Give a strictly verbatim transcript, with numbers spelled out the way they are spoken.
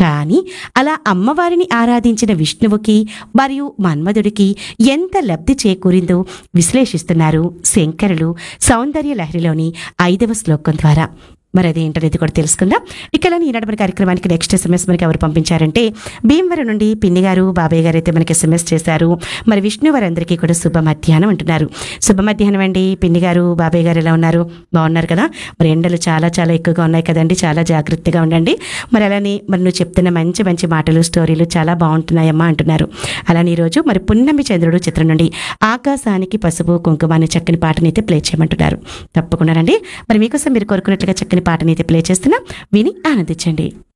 కానీ అలా అమ్మవారిని ఆరాధించిన విష్ణువుకి మరియు మన్మధుడికి ఎంత లబ్ధి చేకూరిందో విశ్లేషిస్తున్నారు శంకరులు సౌందర్య లహరిలోని ఐదవ శ్లోకం ద్వారా. మరి అదేంటనేది కూడా తెలుసుకుందాం. ఇక ఈనాడు మన కార్యక్రమానికి నెక్స్ట్ ఎస్ఎంఎస్ మనకి ఎవరు పంపించారంటే భీమవరం నుండి పిన్ని గారు బాబాయ్ గారు అయితే మనకి ఎస్ఎంఎస్ చేశారు. మరి విష్ణు వారందరికీ కూడా శుభ మధ్యాహ్నం అంటున్నారు. శుభ మధ్యాహ్నం అండి పిన్ని గారు బాబాయ్ గారు, ఎలా ఉన్నారు? బాగున్నారు కదా? మరి ఎండలు చాలా చాలా ఎక్కువగా ఉన్నాయి కదండి, చాలా జాగ్రత్తగా ఉండండి. మరి అలానే మరి నువ్వు చెప్తున్న మంచి మంచి మాటలు స్టోరీలు చాలా బాగుంటున్నాయమ్మా అంటున్నారు. అలానే ఈరోజు మరి పున్నమి చంద్రుడు చిత్రం నుండి ఆకాశానికి పసుపు కుంకుమ అనే చక్కని పాటని అయితే ప్లే చేయమంటున్నారు. తప్పకుండానండి మరి మీకోసం మీరు కోరుకున్నట్లుగా చక్కని పాటని అయితే ప్లే చేస్తున్నా, విని ఆనందించండి.